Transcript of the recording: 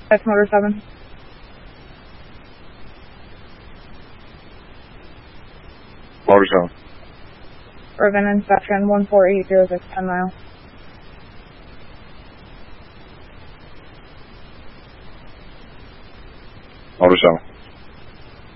That's Motor 7. Motor 7. Urban inspection 14806 10 miles. Motor 7.